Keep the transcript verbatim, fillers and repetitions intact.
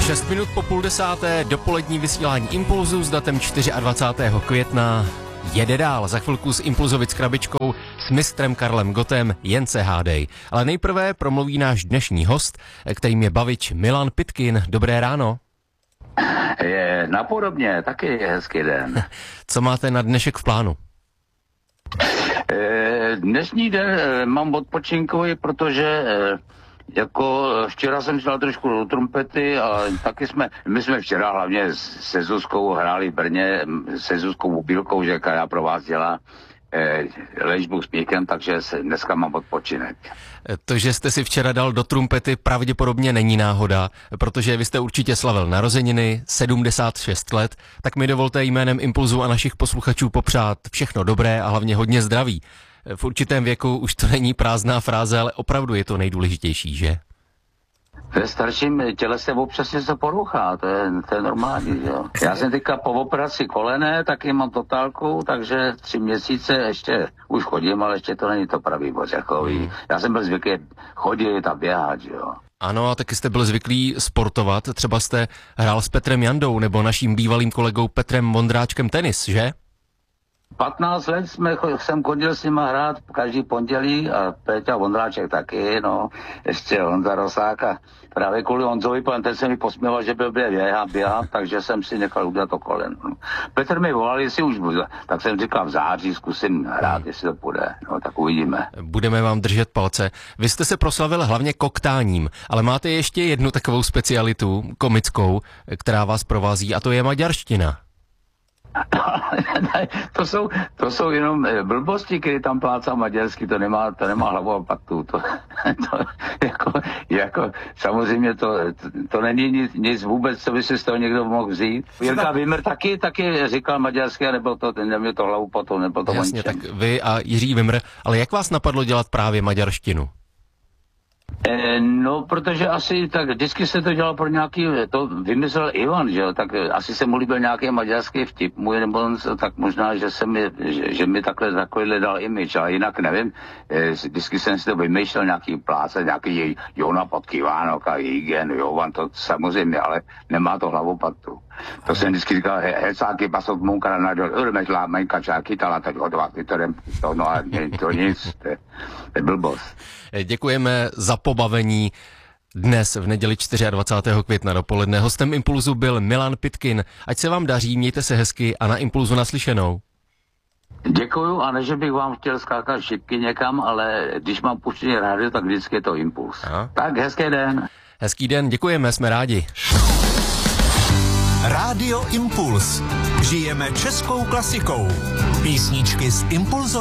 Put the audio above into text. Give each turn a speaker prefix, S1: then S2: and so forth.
S1: šest minut po půl desáté, dopolední vysílání Impulzu s datem dvacátého čtvrtého května jede dál. Za chvilku s Impulzovic krabičkou s mistrem Karlem Gottem, jen se hádej. Ale nejprve promluví náš dnešní host, kterým je bavič Milan Pitkin. Dobré ráno.
S2: Je napodobně, taky je hezký den.
S1: Co máte na dnešek v plánu?
S2: Dnešní den mám odpočinkový, protože jako včera jsem dělal trošku do trumpety a taky jsme, my jsme včera hlavně se Zuzkou hráli v Brně, se Zuzkou Bubílkou, že já pro vás dělá eh, léčbu s měkem, takže se, dneska mám odpočinek.
S1: To, že jste si včera dal do trumpety, pravděpodobně není náhoda, protože vy jste určitě slavil narozeniny, sedmdesát šest let, tak mi dovolte jménem Impulzu a našich posluchačů popřát všechno dobré a hlavně hodně zdraví. V určitém věku už to není prázdná fráze, ale opravdu je to nejdůležitější, že?
S2: Ve starším těle se občas něco poruchá, to je, to je normální, jo. Já jsem teďka po operaci kolene, taky mám totálku, takže tři měsíce ještě už chodím, ale ještě to není to pravý ořechový. Já jsem byl zvyklý chodit a běhat, jo.
S1: Ano, a taky jste byl zvyklý sportovat, třeba jste hrál s Petrem Jandou nebo naším bývalým kolegou Petrem Vondráčkem tenis, že?
S2: patnáct let jsme, jsem chodil s nima hrát každý pondělí a Péťa Vondráček taky, no, ještě Honza Rosák a právě kvůli Honzovi, ten se mi posměval, že byl běhat, běhat, takže jsem si nechal udělat to kolen. No. Petr mi volal, jestli už bude, tak jsem říkal v září zkusím hrát, jestli to půjde, no tak uvidíme.
S1: Budeme vám držet palce. Vy jste se proslavil hlavně koktáním, ale máte ještě jednu takovou specialitu, komickou, která vás provází, a to je maďarština.
S2: to, jsou, to jsou jenom blbosti, které tam plácá maďarsky, to nemá, to nemá hlavu a patu. To, to, jako, jako, samozřejmě to, to, to není nic, nic vůbec, co by si z toho někdo mohl vzít. Jirka Vimr taky, taky říkal maďarsky a nebyl to, neměl to hlavu patu, nebyl to
S1: Jasně, tak vy a Jiří Vimr, ale jak vás napadlo dělat právě maďarštinu?
S2: Eh, no, protože asi tak vždycky se to dělalo pro nějaký, to vymyslel Ivan, že jo, tak asi se mu líbil nějaký maďarský vtip můj, nebo tak možná, že se mi, že, že mi takhle takovýhle dal image, ale jinak nevím, eh, vždycky jsem si to vymýšlel nějaký pláce, nějaký Jona Podkývánok a Jigen, Jovan, to samozřejmě, ale nemá to hlavu patu. To jsem vždycky říkal, hecáky pasok munkara najdol, urmetlá, majkačá, kytala, teď hodovat, to, no a to nic, to je, to je blbost.
S1: Děkujeme za pobavení. Dnes v neděli dvacátého čtvrtého května dopoledne hostem Impulzu byl Milan Pitkin. Ať se vám daří, mějte se hezky a na Impulzu naslyšenou.
S2: Děkuju, a ne, že bych vám chtěl skákat šipky někam, ale když mám puštěný rádio, tak vždycky je to Impuls. Aha. Tak hezký den.
S1: Hezký den, děkujeme, jsme rádi.
S3: Rádio Impuls. Žijeme českou klasikou. Písničky z Impulzu.